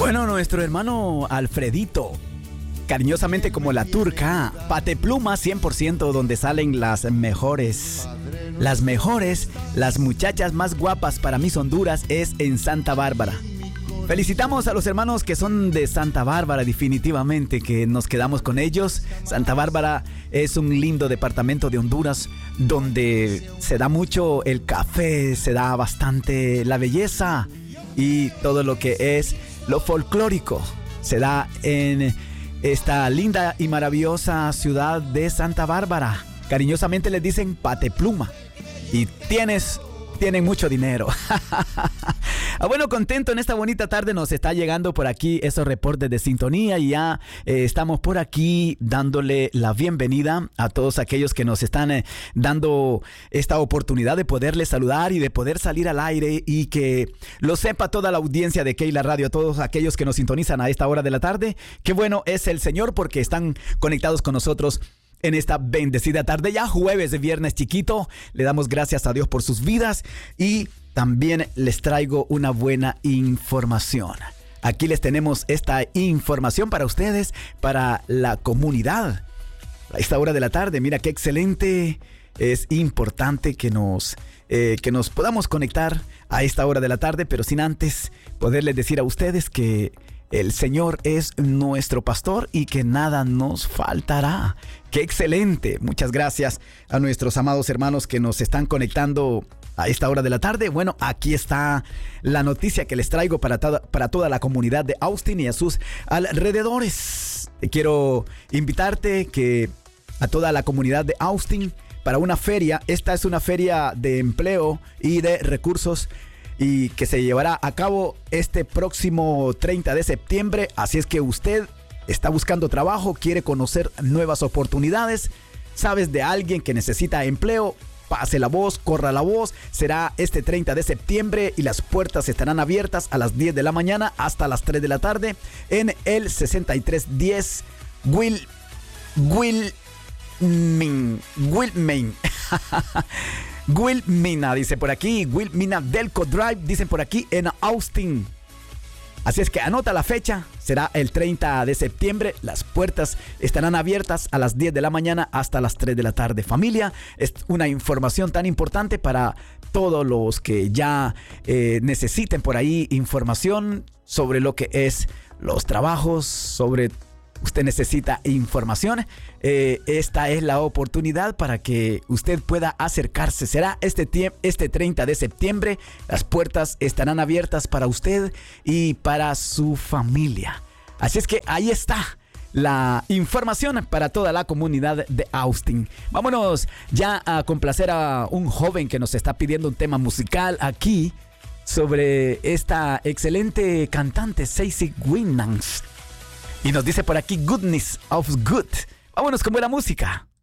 Bueno, nuestro hermano Alfredito, cariñosamente como la turca, Patepluma 100%, donde salen las mejores, las muchachas más guapas para mis Honduras, es en Santa Bárbara. Felicitamos a los hermanos que son de Santa Bárbara, definitivamente que nos quedamos con ellos. Santa Bárbara es un lindo departamento de Honduras donde se da mucho el café, se da bastante la belleza y todo lo que es lo folclórico. Se da en esta linda y maravillosa ciudad de Santa Bárbara. Cariñosamente les dicen Patepluma. Y tienen mucho dinero. Bueno, contento en esta bonita tarde. Nos está llegando por aquí esos reportes de sintonía y ya estamos por aquí dándole la bienvenida a todos aquellos que nos están dando esta oportunidad de poderles saludar y de poder salir al aire y que lo sepa toda la audiencia de Keila Radio, a todos aquellos que nos sintonizan a esta hora de la tarde. Qué bueno es el Señor porque están conectados con nosotros en esta bendecida tarde, ya jueves de viernes chiquito. Le damos gracias a Dios por sus vidas y también les traigo una buena información. Aquí les tenemos esta información para ustedes, para la comunidad. A esta hora de la tarde, mira qué excelente. Es importante que nos podamos conectar a esta hora de la tarde, pero sin antes poderles decir a ustedes que el Señor es nuestro pastor y que nada nos faltará. ¡Qué excelente! Muchas gracias a nuestros amados hermanos que nos están conectando a esta hora de la tarde. Bueno, aquí está la noticia que les traigo para toda la comunidad de Austin y a sus alrededores. Quiero invitarte a toda la comunidad de Austin para una feria. Esta es una feria de empleo y de recursos y que se llevará a cabo este próximo 30 de septiembre. Así es que usted está buscando trabajo, quiere conocer nuevas oportunidades, sabes de alguien que necesita empleo, pase la voz, corra la voz. Será este 30 de septiembre y las puertas estarán abiertas a las 10 de la mañana hasta las 3 de la tarde en el 6310 Wilmina, dice por aquí, Wilmina Delco Drive, dicen por aquí en Austin. Así es que anota la fecha, será el 30 de septiembre, las puertas estarán abiertas a las 10 de la mañana hasta las 3 de la tarde. Familia, es una información tan importante para todos los que ya necesiten por ahí información sobre lo que es los trabajos, usted necesita información. Esta es la oportunidad para que usted pueda acercarse. Será este 30 de septiembre. Las puertas estarán abiertas para usted y para su familia. Así es que ahí está la información para toda la comunidad de Austin. Vámonos ya a complacer a un joven que nos está pidiendo un tema musical aquí sobre esta excelente cantante Stacey Winans. Y nos dice por aquí Goodness of Good. Vámonos con buena música.